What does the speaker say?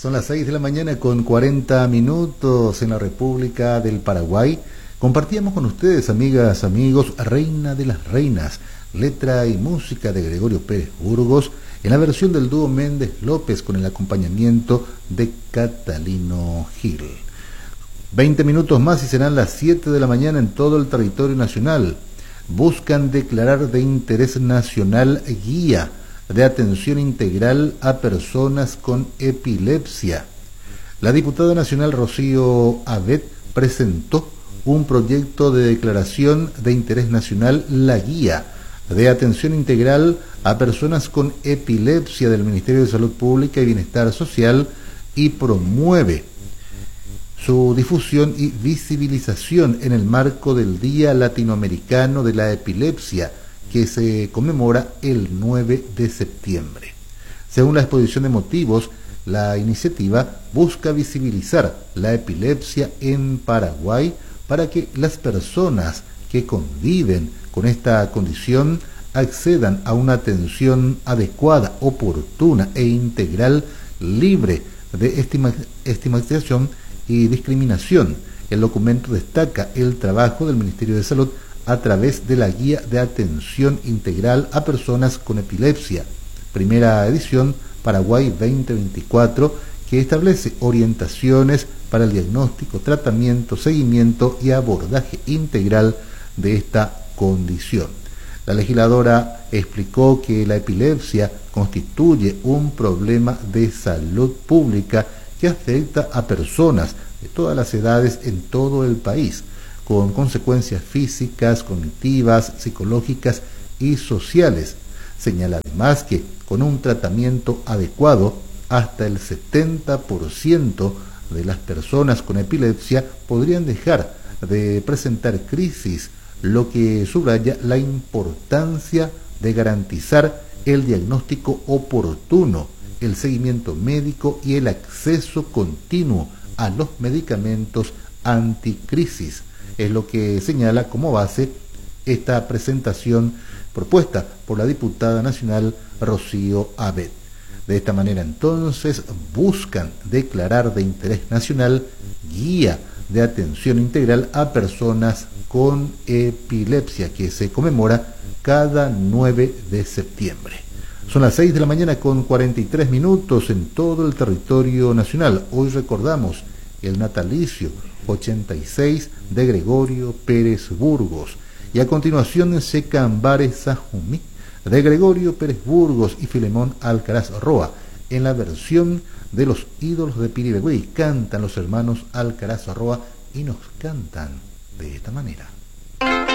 Son las 6 de la mañana con 40 minutos en la República del Paraguay. Compartíamos con ustedes, amigas, amigos, Reina de las Reinas, letra y música de Gregorio Pérez Burgos, en la versión del dúo Méndez López con el acompañamiento de Catalino Gil. 20 minutos más y serán las 7 de la mañana en todo el territorio nacional. Buscan declarar de interés nacional guía de atención integral a personas con epilepsia. La diputada nacional Rocío Abet presentó un proyecto de declaración de interés nacional, la guía de atención integral a personas con epilepsia del Ministerio de Salud Pública y Bienestar Social, y promueve su difusión y visibilización en el marco del Día Latinoamericano de la Epilepsia, que se conmemora el 9 de septiembre. Según la exposición de motivos, la iniciativa busca visibilizar la epilepsia en Paraguay para que las personas que conviven con esta condición accedan a una atención adecuada, oportuna e integral, libre de estigmatización y discriminación. El documento destaca el trabajo del Ministerio de Salud a través de la Guía de Atención Integral a Personas con Epilepsia, primera edición Paraguay 2024, que establece orientaciones para el diagnóstico, tratamiento, seguimiento y abordaje integral de esta condición. La legisladora explicó que la epilepsia constituye un problema de salud pública que afecta a personas de todas las edades en todo el país, con consecuencias físicas, cognitivas, psicológicas y sociales. Señala además que con un tratamiento adecuado, hasta el 70% de las personas con epilepsia podrían dejar de presentar crisis, lo que subraya la importancia de garantizar el diagnóstico oportuno, el seguimiento médico y el acceso continuo a los medicamentos anticrisis. Es lo que señala como base esta presentación propuesta por la diputada nacional Rocío Abet. De esta manera, entonces, buscan declarar de interés nacional guía de atención integral a personas con epilepsia, que se conmemora cada 9 de septiembre. Son las 6 de la mañana con 43 minutos en todo el territorio nacional. Hoy recordamos el natalicio 86 de Gregorio Pérez Burgos. Y a continuación, Secambare Sajumí de Gregorio Pérez Burgos y Filemón Alcaraz Roa, en la versión de los ídolos de Piribegüey. Cantan los hermanos Alcaraz Roa y nos cantan de esta manera.